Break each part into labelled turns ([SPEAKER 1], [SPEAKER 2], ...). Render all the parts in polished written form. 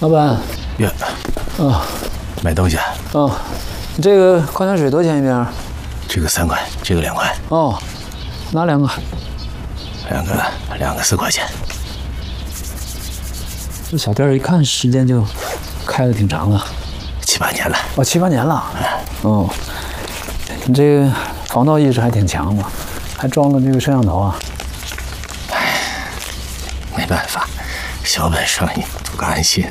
[SPEAKER 1] 老板。
[SPEAKER 2] 呀，买东西啊？
[SPEAKER 1] 哦，这个矿泉水多少钱一瓶？
[SPEAKER 2] 这个3块，这个2块。
[SPEAKER 1] 哦，哪2个？
[SPEAKER 2] 两个4块钱。
[SPEAKER 1] 这小店一看时间就开得挺长了
[SPEAKER 2] ，7、8年了。
[SPEAKER 1] 哦，7、8年了。哦，你这个防盗意识还挺强嘛，还装了这个摄像头啊。
[SPEAKER 2] 唉，没办法，小本生意不甘心。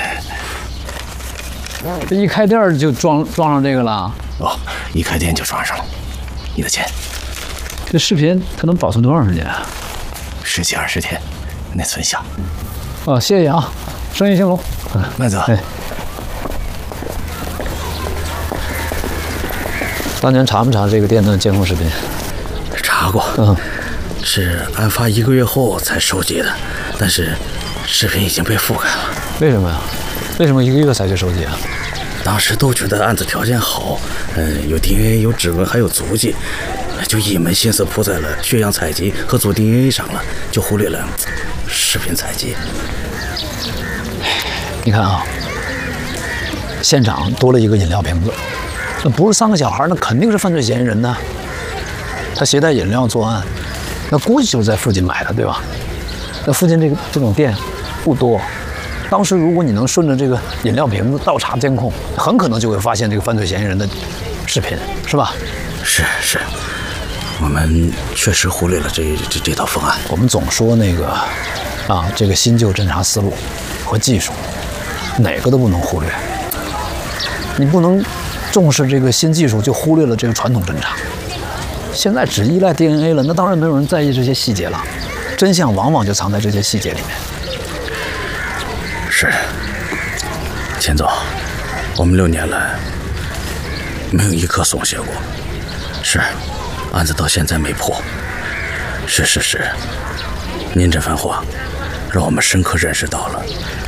[SPEAKER 1] 这一开店就装上这个了？
[SPEAKER 2] 哦，一开店就装上了。你的钱。
[SPEAKER 1] 这视频它能保存多长时间啊
[SPEAKER 2] ？10几20天，内存小。
[SPEAKER 1] 哦，谢谢啊，生意兴隆。
[SPEAKER 2] 慢走。
[SPEAKER 1] 哎。当年查没查这个店的监控视频？
[SPEAKER 2] 查过。是案发1个月后才收集的，但是视频已经被覆盖了。
[SPEAKER 1] 为什么呀？为什么1个月才去收集啊？
[SPEAKER 2] 当时都觉得案子条件好，有 DNA 有指纹还有足迹，就一门心思扑在了血样采集和做 DNA 上了，就忽略了视频采集。
[SPEAKER 1] 你看啊，现场多了一个饮料瓶子，那不是3个小孩，那肯定是犯罪嫌疑人呢。他携带饮料作案，那估计就是在附近买的，对吧？那附近这种店不多。当时如果你能顺着这个饮料瓶子倒查监控，很可能就会发现这个犯罪嫌疑人的视频，是吧？
[SPEAKER 2] 是，我们确实忽略了这套方案。
[SPEAKER 1] 我们总说那个这个新旧侦查思路和技术，哪个都不能忽略。你不能重视这个新技术，就忽略了这个传统侦查。现在只依赖 DNA 了，那当然没有人在意这些细节了。真相往往就藏在这些细节里面。
[SPEAKER 2] 是，钱总，我们6年来没有一刻松懈过。是，案子到现在没破，是事实。您这番话，让我们深刻认识到了